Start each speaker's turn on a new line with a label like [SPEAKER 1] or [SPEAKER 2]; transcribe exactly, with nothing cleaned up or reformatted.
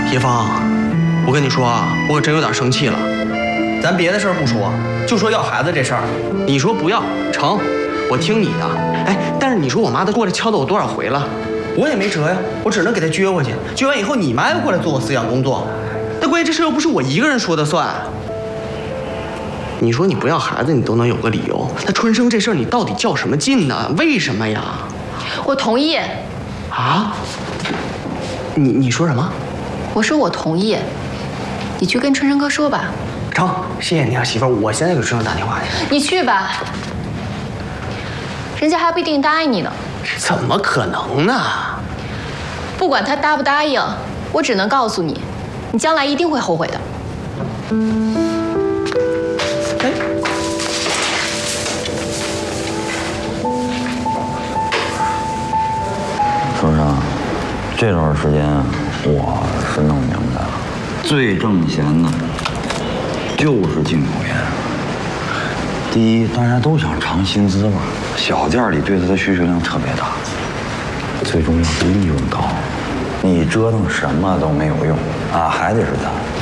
[SPEAKER 1] 叶芳，我跟你说啊，我可真有点生气了。咱别的事儿不说，就说要孩子这事儿，你说不要成，我听你的。哎，但是你说我妈都过来敲打我多少回了，我也没辙呀，我只能给她撅过去。撅完以后，你妈又过来做我思想工作。那关键这事又不是我一个人说的算。你说你不要孩子，你都能有个理由。那春生这事儿，你到底较什么劲呢？为什么呀？
[SPEAKER 2] 我同意。
[SPEAKER 1] 啊？你你说什么？
[SPEAKER 2] 我说我同意。你去跟春生哥说吧。
[SPEAKER 1] 成，谢谢你啊，媳妇儿，我现在给春生打电话去。
[SPEAKER 2] 你去吧，人家还不一定答应你呢。
[SPEAKER 1] 怎么可能呢？
[SPEAKER 2] 不管他答不答应，我只能告诉你，你将来一定会后悔的。
[SPEAKER 1] 哎，
[SPEAKER 3] 春生，这段时间我是弄明白了，最挣钱的就是进口烟。第一，大家都想尝新滋味，小店里对它的需求量特别大。最重要是利润高，你折腾什么都没有用啊，还得是它。